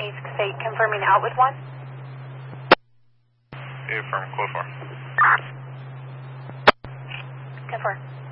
868, confirming out with 1. Affirm, code 4. Confirm.